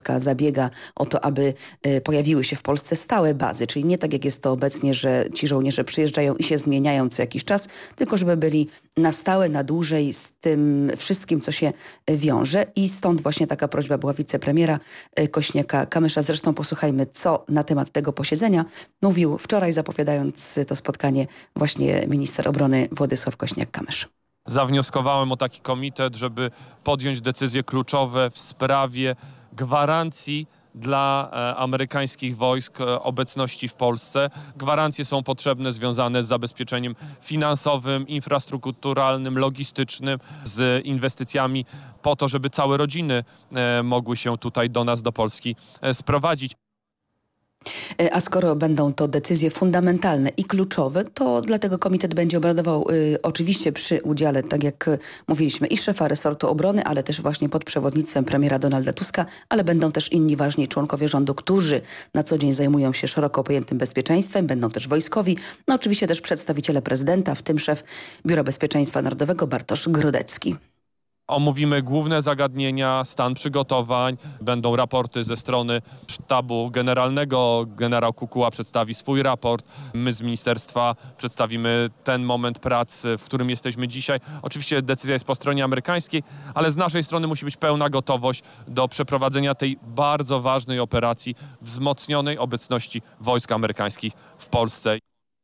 zabiega o to, aby pojawiły się w Polsce stałe bazy, czyli nie tak jak jest to obecnie, że ci żołnierze przyjeżdżają i się zmieniają co jakiś czas, tylko żeby byli na stałe, na dłużej z tym wszystkim, co się wiąże i stąd właśnie taka prośba była wicepremiera Kośniaka-Kamysza. Zresztą posłuchajmy, co na temat tego posiedzenia mówił wczoraj, zapowiadając to spotkanie właśnie minister obrony Władysław Kośniak-Kamysz. Zawnioskowałem o taki komitet, żeby podjąć decyzje kluczowe w sprawie gwarancji dla amerykańskich wojsk obecności w Polsce. Gwarancje są potrzebne związane z zabezpieczeniem finansowym, infrastrukturalnym, logistycznym, z inwestycjami po to, żeby całe rodziny mogły się tutaj do nas, do Polski sprowadzić. A skoro będą to decyzje fundamentalne i kluczowe, to dlatego komitet będzie obradował oczywiście przy udziale, tak jak mówiliśmy, i szefa resortu obrony, ale też właśnie pod przewodnictwem premiera Donalda Tuska, ale będą też inni ważni członkowie rządu, którzy na co dzień zajmują się szeroko pojętym bezpieczeństwem, będą też wojskowi, no oczywiście też przedstawiciele prezydenta, w tym szef Biura Bezpieczeństwa Narodowego Bartosz Grodecki. Omówimy główne zagadnienia, stan przygotowań, będą raporty ze strony sztabu generalnego. Generał Kukuła przedstawi swój raport. My z ministerstwa przedstawimy ten moment prac, w którym jesteśmy dzisiaj. Oczywiście decyzja jest po stronie amerykańskiej, ale z naszej strony musi być pełna gotowość do przeprowadzenia tej bardzo ważnej operacji wzmocnionej obecności wojsk amerykańskich w Polsce.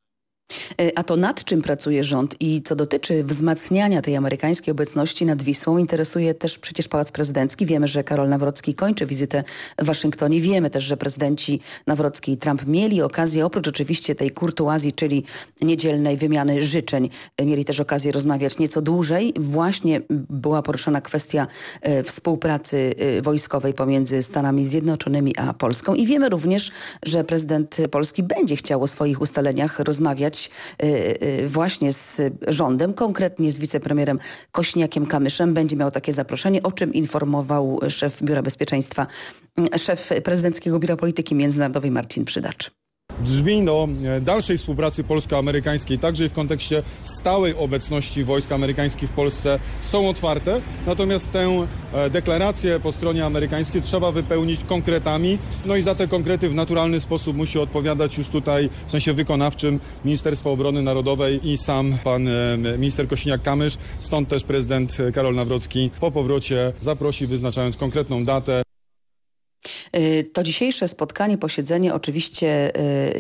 A to nad czym pracuje rząd i co dotyczy wzmacniania tej amerykańskiej obecności nad Wisłą, interesuje też przecież Pałac Prezydencki. Wiemy, że Karol Nawrocki kończy wizytę w Waszyngtonie. Wiemy też, że prezydenci Nawrocki i Trump mieli okazję, oprócz oczywiście tej kurtuazji, czyli niedzielnej wymiany życzeń, mieli też okazję rozmawiać nieco dłużej. Właśnie była poruszona kwestia współpracy wojskowej pomiędzy Stanami Zjednoczonymi a Polską. I wiemy również, że prezydent Polski będzie chciał o swoich ustaleniach rozmawiać właśnie z rządem, konkretnie z wicepremierem Kośniakiem-Kamyszem. Będzie miał takie zaproszenie, o czym informował szef Biura Bezpieczeństwa, szef Prezydenckiego Biura Polityki Międzynarodowej Marcin Przydacz. Drzwi do dalszej współpracy polsko-amerykańskiej, także i w kontekście stałej obecności wojsk amerykańskich w Polsce, są otwarte. Natomiast tę deklarację po stronie amerykańskiej trzeba wypełnić konkretami. No i za te konkrety w naturalny sposób musi odpowiadać już tutaj w sensie wykonawczym Ministerstwo Obrony Narodowej i sam pan minister Kośniak-Kamysz. Stąd też prezydent Karol Nawrocki po powrocie zaprosi, wyznaczając konkretną datę. To dzisiejsze spotkanie, posiedzenie oczywiście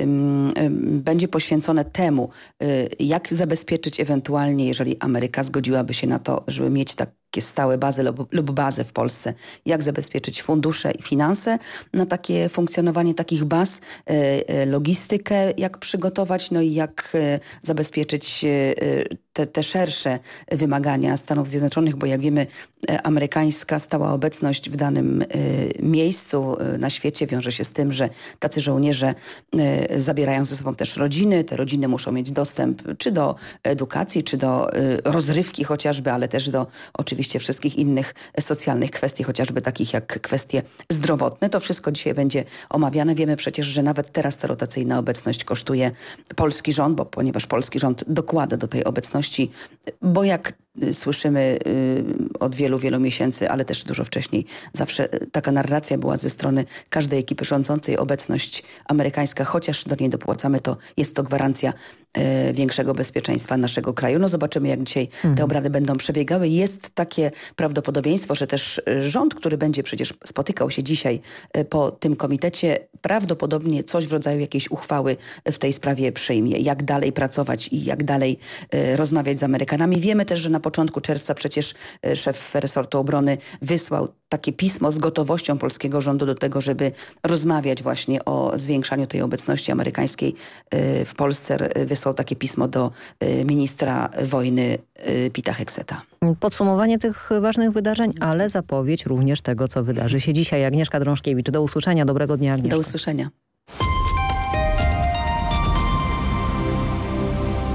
będzie poświęcone temu, jak zabezpieczyć ewentualnie, jeżeli Ameryka zgodziłaby się na to, żeby mieć takie stałe bazy lub bazę w Polsce, jak zabezpieczyć fundusze i finanse na takie funkcjonowanie takich baz, logistykę, jak przygotować, no i jak zabezpieczyć te szersze wymagania Stanów Zjednoczonych, bo jak wiemy, amerykańska stała obecność w danym miejscu na świecie wiąże się z tym, że tacy żołnierze zabierają ze sobą też rodziny. Te rodziny muszą mieć dostęp czy do edukacji, czy do rozrywki chociażby, ale też do oczywiście wszystkich innych socjalnych kwestii, chociażby takich jak kwestie zdrowotne. To wszystko dzisiaj będzie omawiane. Wiemy przecież, że nawet teraz ta rotacyjna obecność kosztuje polski rząd, ponieważ polski rząd dokłada do tej obecności, bo jak słyszymy od wielu, wielu miesięcy, ale też dużo wcześniej, zawsze taka narracja była ze strony każdej ekipy rządzącej, obecność amerykańska, chociaż do niej dopłacamy, to jest to gwarancja większego bezpieczeństwa naszego kraju. No zobaczymy, jak dzisiaj te obrady będą przebiegały. Jest takie prawdopodobieństwo, że też rząd, który będzie przecież spotykał się dzisiaj po tym komitecie, prawdopodobnie coś w rodzaju jakiejś uchwały w tej sprawie przyjmie. Jak dalej pracować i jak dalej rozmawiać z Amerykanami. Wiemy też, że na początku czerwca przecież szef resortu obrony wysłał takie pismo z gotowością polskiego rządu do tego, żeby rozmawiać właśnie o zwiększaniu tej obecności amerykańskiej w Polsce. Wysłał takie pismo do ministra wojny Pita Hegseta. Podsumowanie tych ważnych wydarzeń, ale zapowiedź również tego, co wydarzy się dzisiaj. Agnieszka Drążkiewicz, do usłyszenia. Dobrego dnia, Agnieszka. Do usłyszenia.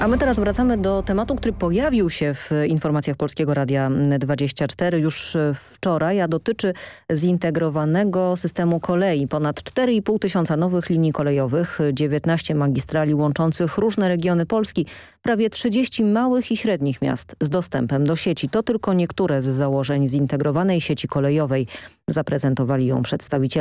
A my teraz wracamy do tematu, który pojawił się w informacjach Polskiego Radia 24 już wczoraj, a dotyczy zintegrowanego systemu kolei. Ponad 4,5 tysiąca nowych linii kolejowych, 19 magistrali łączących różne regiony Polski, prawie 30 małych i średnich miast z dostępem do sieci. To tylko niektóre z założeń zintegrowanej sieci kolejowej. Zaprezentowali ją przedstawiciele